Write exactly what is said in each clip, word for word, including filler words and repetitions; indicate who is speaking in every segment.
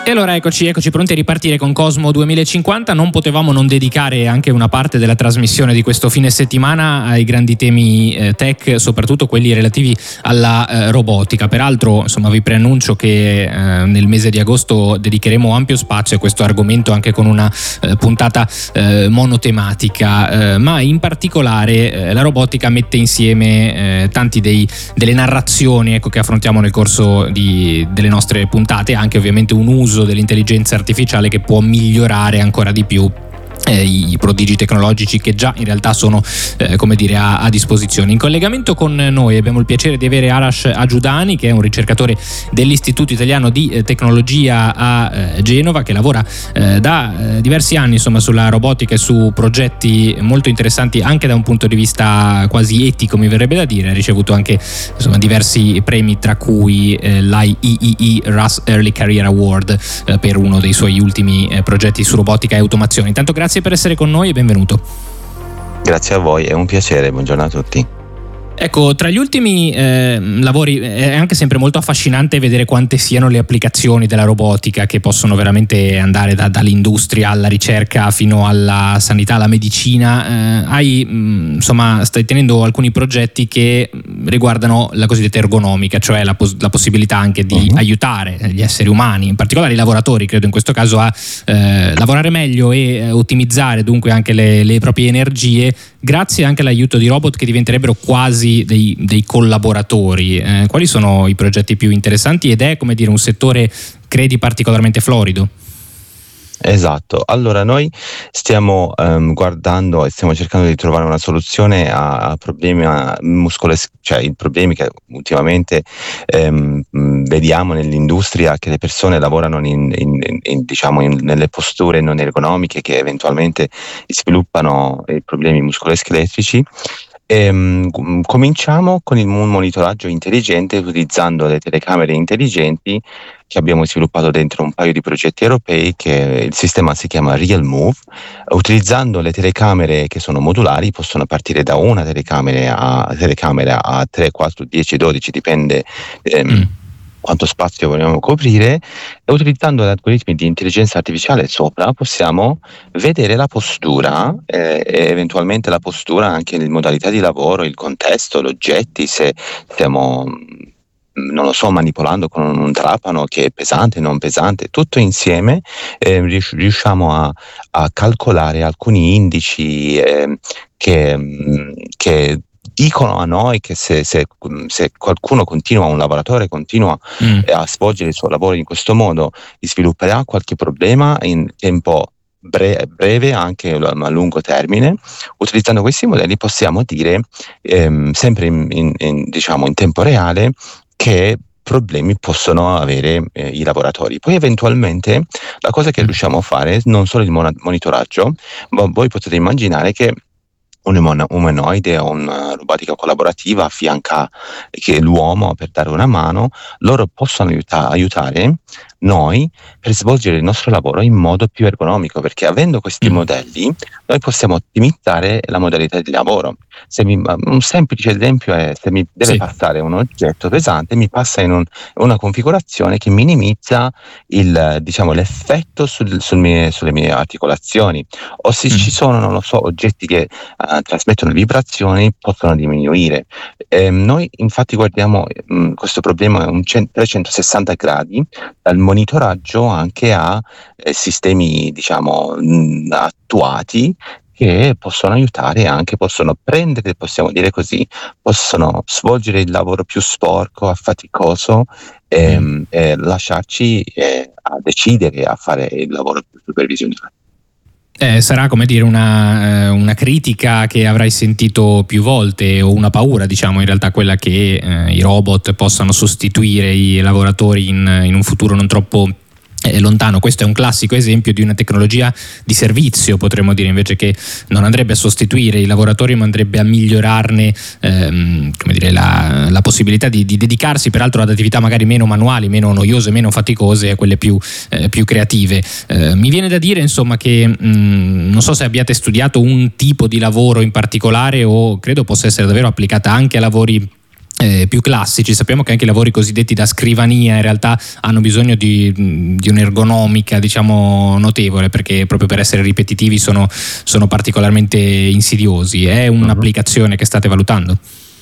Speaker 1: E allora eccoci, eccoci pronti a ripartire con Cosmo duemilacinquanta. Non potevamo non dedicare anche una parte della trasmissione di questo fine settimana ai grandi temi eh, tech, soprattutto quelli relativi alla eh, robotica. Peraltro, insomma, vi preannuncio che eh, nel mese di agosto dedicheremo ampio spazio a questo argomento, anche con una eh, puntata eh, monotematica, eh, ma in particolare eh, la robotica mette insieme eh, tanti dei, delle narrazioni, ecco, che affrontiamo nel corso di, delle nostre puntate, anche ovviamente un uso dell'intelligenza artificiale che può migliorare ancora di più Eh, i prodigi tecnologici che già in realtà sono eh, come dire a, a disposizione. In collegamento con noi abbiamo il piacere di avere Arash Aggiudani, che è un ricercatore dell'Istituto Italiano di eh, Tecnologia a eh, Genova, che lavora eh, da eh, diversi anni insomma sulla robotica e su progetti molto interessanti anche da un punto di vista quasi etico, mi verrebbe da dire. Ha ricevuto anche insomma diversi premi, tra cui eh, l'I E E E Russ Early Career Award eh, per uno dei suoi ultimi eh, progetti su robotica e automazione. Intanto grazie per essere con noi e benvenuto.
Speaker 2: Grazie a voi, è un piacere, buongiorno a tutti.
Speaker 1: Ecco, tra gli ultimi eh, lavori è anche sempre molto affascinante vedere quante siano le applicazioni della robotica, che possono veramente andare da, dall'industria alla ricerca fino alla sanità, alla medicina. Eh, hai mh, insomma stai tenendo alcuni progetti che riguardano la cosiddetta ergonomica, cioè la, pos- la possibilità anche di uh-huh. aiutare gli esseri umani, in particolare i lavoratori, credo in questo caso, a eh, lavorare meglio e eh, ottimizzare dunque anche le, le proprie energie, grazie anche all'aiuto di robot che diventerebbero quasi Dei, dei collaboratori. Eh, quali sono i progetti più interessanti ed è, come dire, un settore credi particolarmente florido?
Speaker 2: Esatto, allora noi stiamo um, guardando e stiamo cercando di trovare una soluzione a, a problemi muscoloscheletrici, cioè i problemi che ultimamente um, vediamo nell'industria, che le persone lavorano in, in, in, diciamo in, nelle posture non ergonomiche, che eventualmente sviluppano i problemi muscoloscheletrici. Ehm, cominciamo con il monitoraggio intelligente utilizzando le telecamere intelligenti che abbiamo sviluppato dentro un paio di progetti europei, che il sistema si chiama RealMove. Utilizzando le telecamere che sono modulari, possono partire da una telecamera a telecamera a tre, quattro, dieci, dodici, dipende ehm, mm. quanto spazio vogliamo coprire, e utilizzando gli algoritmi di intelligenza artificiale sopra possiamo vedere la postura eh, e eventualmente la postura anche in modalità di lavoro, il contesto, gli oggetti, se stiamo non lo so manipolando con un trapano che è pesante, non pesante, tutto insieme eh, riusciamo a, a calcolare alcuni indici eh, che, che dicono a noi che se, se, se qualcuno continua, un lavoratore continua mm. a svolgere il suo lavoro in questo modo, svilupperà qualche problema in tempo bre- breve, anche a lungo termine. Utilizzando questi modelli possiamo dire ehm, sempre in, in, in, diciamo in tempo reale che problemi possono avere eh, i lavoratori. Poi eventualmente la cosa che riusciamo a fare, non solo il mon- monitoraggio, ma voi potete immaginare che un umanoide o una robotica collaborativa affianca che l'uomo per dare una mano, loro possono aiuta- aiutare noi per svolgere il nostro lavoro in modo più ergonomico, perché avendo questi mm. modelli noi possiamo ottimizzare la modalità di lavoro. Se mi, un semplice esempio è: se mi deve sì. passare un oggetto pesante, mi passa in un, una configurazione che minimizza il, diciamo, l'effetto sul, sul mie, sulle mie articolazioni, o se mm. ci sono, non lo so, oggetti che uh, trasmettono vibrazioni, possono diminuire. Eh, noi infatti guardiamo mh, questo problema un trecentosessanta gradi, dal monitoraggio anche a eh, sistemi, diciamo, mh, attuati, che possono aiutare, anche possono prendere, possiamo dire così, possono svolgere il lavoro più sporco, affaticoso, e, mm. e lasciarci eh, a decidere, a fare il lavoro più supervisionato.
Speaker 1: Eh, sarà, come dire, una, una critica che avrai sentito più volte, o una paura, diciamo, in realtà, quella che eh, i robot possano sostituire i lavoratori in, in un futuro non troppo eh, lontano. Questo è un classico esempio di una tecnologia di servizio, potremmo dire, invece, che non andrebbe a sostituire i lavoratori, ma andrebbe a migliorarne ehm, come dire, la, la possibilità di, di dedicarsi peraltro ad attività magari meno manuali, meno noiose, meno faticose, a quelle più, eh, più creative. Eh, mi viene da dire, insomma, che mh, non so se abbiate studiato un tipo di lavoro in particolare, o credo possa essere davvero applicata anche a lavori Eh, più classici. Sappiamo che anche i lavori cosiddetti da scrivania in realtà hanno bisogno di, di un'ergonomica, diciamo, notevole, perché proprio per essere ripetitivi sono, sono particolarmente insidiosi. È un'applicazione che state valutando?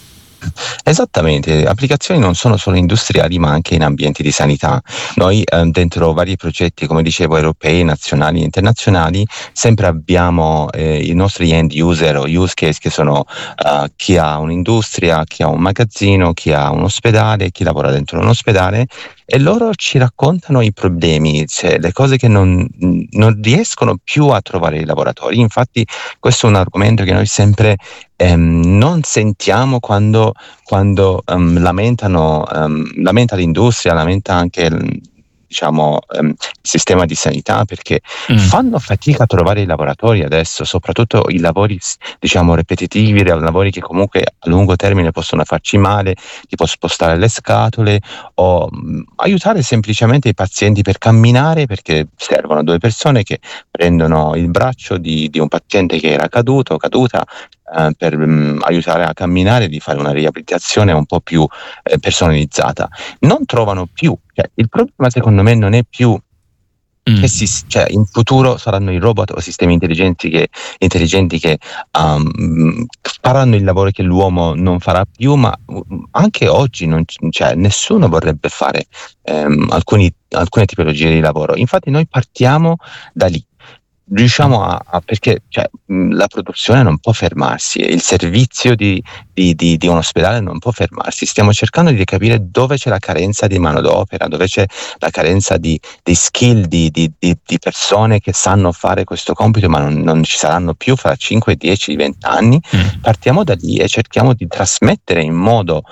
Speaker 2: Esattamente, applicazioni non sono solo industriali ma anche in ambienti di sanità. Noi eh, dentro vari progetti, come dicevo, europei, nazionali e internazionali, sempre abbiamo eh, i nostri end user o use case, che sono uh, chi ha un'industria, chi ha un magazzino, chi ha un ospedale, chi lavora dentro un ospedale, e loro ci raccontano i problemi, cioè le cose che non, non riescono più a trovare i lavoratori. Infatti questo è un argomento che noi sempre ehm, non sentiamo quando, quando um, lamentano, um, lamenta l'industria, lamenta anche il, diciamo, um, il sistema di sanità, perché mm. fanno fatica a trovare i lavoratori adesso, soprattutto i lavori, diciamo, ripetitivi, lavori che comunque a lungo termine possono farci male, tipo spostare le scatole o um, aiutare semplicemente i pazienti per camminare, perché servono due persone che prendono il braccio di, di un paziente che era caduto, caduta, eh, per um, aiutare a camminare, di fare una riabilitazione un po' più eh, personalizzata. Non trovano più, cioè, il problema secondo me non è più Mm. che si, cioè, in futuro saranno i robot o sistemi intelligenti che, intelligenti che um, faranno il lavoro che l'uomo non farà più, ma anche oggi non, cioè, nessuno vorrebbe fare um, alcuni, alcune tipologie di lavoro. Infatti noi partiamo da lì. Riusciamo a, a perché cioè, mh, la produzione non può fermarsi, il servizio di, di, di, di un ospedale non può fermarsi. Stiamo cercando di capire dove c'è la carenza di manodopera, dove c'è la carenza di, di skill, di, di, di, di persone che sanno fare questo compito, ma non, non ci saranno più fra cinque, dieci, venti anni. Mm. Partiamo da lì e cerchiamo di trasmettere in modo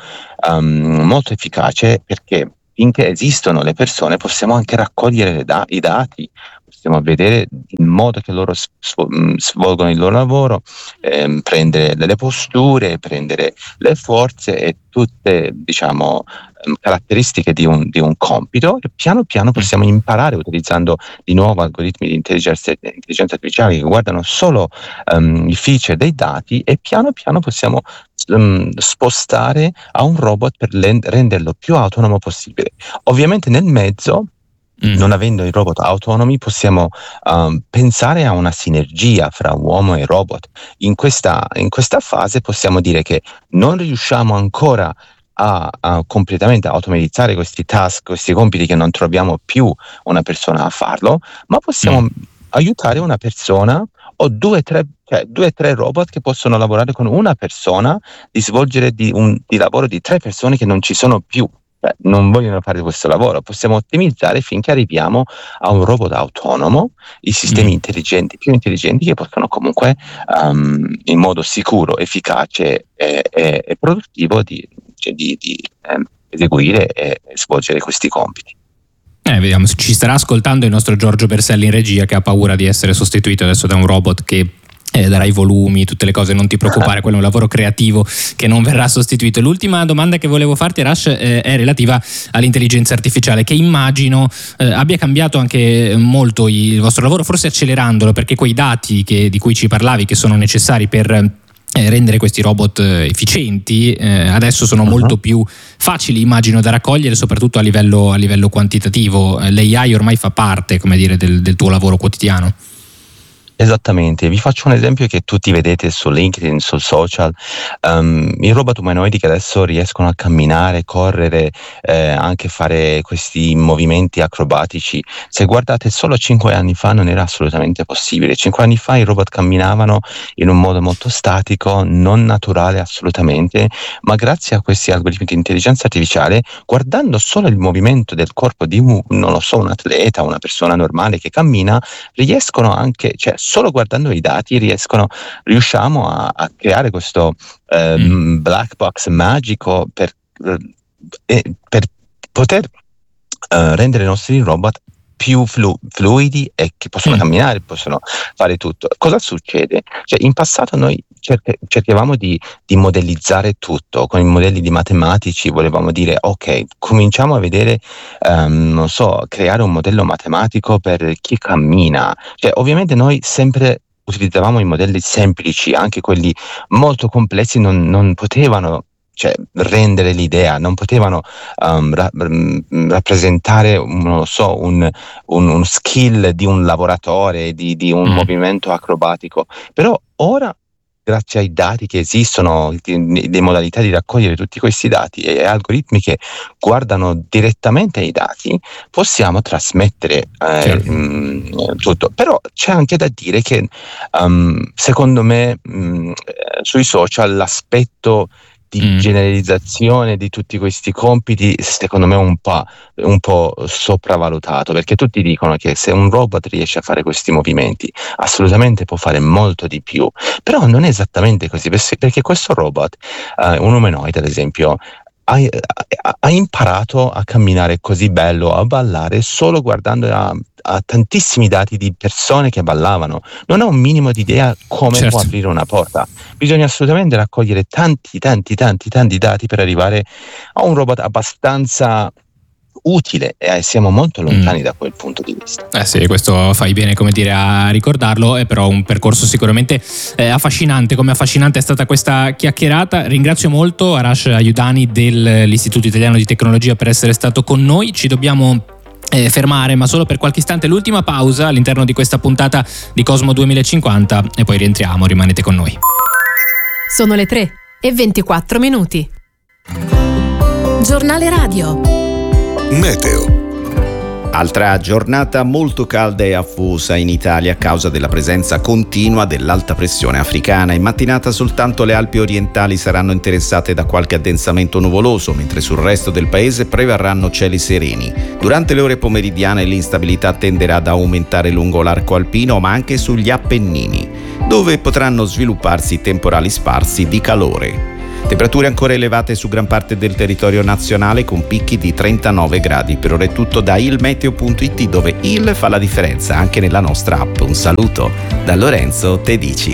Speaker 2: um, molto efficace, perché finché esistono le persone possiamo anche raccogliere le da- i dati, possiamo vedere il modo che loro svolgono il loro lavoro, ehm, prendere delle posture, prendere le forze e tutte, diciamo, caratteristiche di un, di un compito, e piano piano possiamo imparare utilizzando di nuovo algoritmi di intelligenza, intelligenza artificiale che guardano solo um, i feature dei dati, e piano piano possiamo um, spostare a un robot per len- renderlo più autonomo possibile. Ovviamente nel mezzo, Mm. non avendo i robot autonomi, possiamo um, pensare a una sinergia fra uomo e robot. In questa, in questa fase possiamo dire che non riusciamo ancora a, a completamente automatizzare questi task, questi compiti che non troviamo più una persona a farlo, ma possiamo mm. aiutare una persona o due tre, cioè, due, tre robot che possono lavorare con una persona, di svolgere di un di lavoro di tre persone che non ci sono più. Beh, non vogliono fare questo lavoro. Possiamo ottimizzare finché arriviamo a un robot autonomo, i sistemi mm. intelligenti, più intelligenti, che possono comunque um, in modo sicuro, efficace e, e, e produttivo di, cioè di, di eh, eseguire e svolgere questi compiti.
Speaker 1: Eh, vediamo, ci starà ascoltando il nostro Giorgio Berselli in regia, che ha paura di essere sostituito adesso da un robot che Eh, darà i volumi, tutte le cose. Non ti preoccupare, quello è un lavoro creativo che non verrà sostituito. L'ultima domanda che volevo farti, Arash, eh, è relativa all'intelligenza artificiale, che immagino eh, abbia cambiato anche molto il vostro lavoro, forse accelerandolo, perché quei dati che, di cui ci parlavi, che sono necessari per eh, rendere questi robot efficienti, eh, adesso sono uh-huh. molto più facili, immagino, da raccogliere, soprattutto a livello, a livello quantitativo. L'A I ormai fa parte, come dire, del, del tuo lavoro quotidiano.
Speaker 2: Esattamente, vi faccio un esempio che tutti vedete su LinkedIn, sul social. Um, i robot umanoidi che adesso riescono a camminare, correre, eh, anche fare questi movimenti acrobatici. Se guardate, solo cinque anni fa non era assolutamente possibile. Cinque anni fa i robot camminavano in un modo molto statico, non naturale assolutamente, ma grazie a questi algoritmi di intelligenza artificiale, guardando solo il movimento del corpo di un, non lo so, un atleta, una persona normale che cammina, riescono anche, cioè solo guardando i dati riescono, riusciamo a, a creare questo eh, mm. black box magico per, eh, per poter eh, rendere i nostri robot più flu- fluidi e che possono mm. camminare, possono fare tutto. Cosa succede? Cioè, in passato noi cerche- cercavamo di, di modellizzare tutto con i modelli di matematici, volevamo dire ok, cominciamo a vedere, um, non so, creare un modello matematico per chi cammina. Cioè, ovviamente noi sempre utilizzavamo i modelli semplici, anche quelli molto complessi non, non potevano cioè, rendere l'idea, non potevano um, ra- rappresentare, non lo so, un, un, un skill di un lavoratore, di, di un mm. movimento acrobatico. Però ora, grazie ai dati che esistono, le modalità di raccogliere tutti questi dati e algoritmi che guardano direttamente ai dati, possiamo trasmettere eh, mh, tutto. Però c'è anche da dire che um, secondo me mh, sui social l'aspetto di mm. generalizzazione di tutti questi compiti secondo me è un po', un po' sopravvalutato, perché tutti dicono che se un robot riesce a fare questi movimenti assolutamente può fare molto di più, però non è esattamente così, perché questo robot, eh, un umanoide ad esempio, ha, ha imparato a camminare così bello, a ballare solo guardando a, a tantissimi dati di persone che ballavano, non ha un minimo di idea come certo. può aprire una porta. Bisogna assolutamente raccogliere tanti tanti tanti tanti dati per arrivare a un robot abbastanza utile, e eh, siamo molto lontani mm. da quel punto di vista.
Speaker 1: Eh sì, questo fai bene, come dire, a ricordarlo, è però un percorso sicuramente eh, affascinante, come affascinante è stata questa chiacchierata. Ringrazio molto Arash Ayudani dell'Istituto Italiano di Tecnologia per essere stato con noi. Ci dobbiamo Eh, fermare, ma solo per qualche istante, l'ultima pausa all'interno di questa puntata di Cosmo duemilacinquanta e poi rientriamo, rimanete con noi.
Speaker 3: Sono le tre e ventiquattro minuti. Giornale radio.
Speaker 4: Meteo. Altra giornata molto calda e affosa in Italia a causa della presenza continua dell'alta pressione africana. In mattinata soltanto le Alpi orientali saranno interessate da qualche addensamento nuvoloso, mentre sul resto del paese prevarranno cieli sereni. Durante le ore pomeridiane l'instabilità tenderà ad aumentare lungo l'arco alpino, ma anche sugli Appennini, dove potranno svilupparsi temporali sparsi di calore. Temperature ancora elevate su gran parte del territorio nazionale con picchi di trentanove gradi. Per ora è tutto da ilmeteo punto it, dove il fa la differenza anche nella nostra app. Un saluto da Lorenzo Tedici.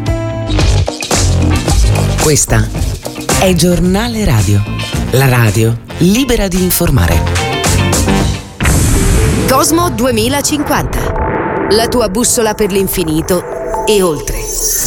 Speaker 5: Questa è Giornale Radio, la radio libera di informare.
Speaker 3: Cosmo duemilacinquanta, la tua bussola per l'infinito e oltre.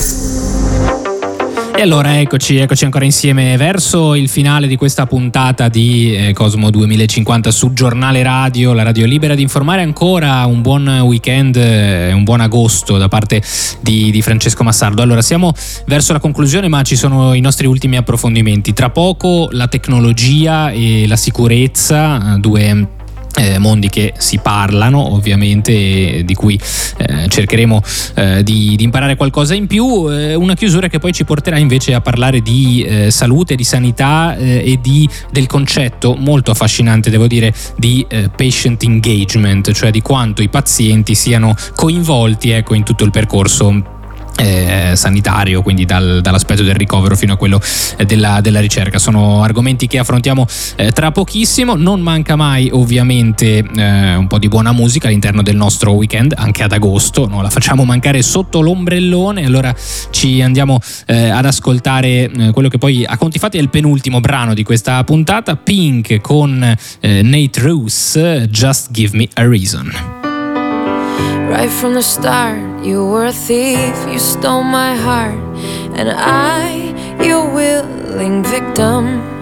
Speaker 1: E allora eccoci, eccoci ancora insieme verso il finale di questa puntata di eh, Cosmo duemilacinquanta su Giornale Radio, la radio libera di informare. Ancora un buon weekend e eh, un buon agosto da parte di, di Francesco Massardo. Allora siamo verso la conclusione, ma ci sono i nostri ultimi approfondimenti. Tra poco la tecnologia e la sicurezza, due Eh, mondi che si parlano ovviamente e di cui eh, cercheremo eh, di, di imparare qualcosa in più, eh, una chiusura che poi ci porterà invece a parlare di eh, salute, di sanità eh, e di, del concetto molto affascinante, devo dire, di eh, patient engagement, cioè di quanto i pazienti siano coinvolti, ecco, in tutto il percorso Eh, sanitario, quindi dal, dall'aspetto del ricovero fino a quello eh, della, della ricerca. Sono argomenti che affrontiamo eh, tra pochissimo. Non manca mai ovviamente eh, un po' di buona musica all'interno del nostro weekend, anche ad agosto, non la facciamo mancare sotto l'ombrellone. Allora ci andiamo eh, ad ascoltare eh, quello che poi a conti fatti è il penultimo brano di questa puntata, Pink con eh, Nate Ruess, Just Give Me a Reason.
Speaker 6: Right from the start, you were a thief, you stole my heart, and I, your willing victim.